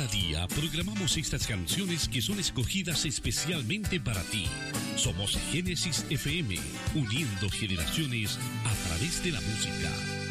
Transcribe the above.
Cada día programamos estas canciones que son escogidas especialmente para ti. Somos Génesis FM, uniendo generaciones a través de la música.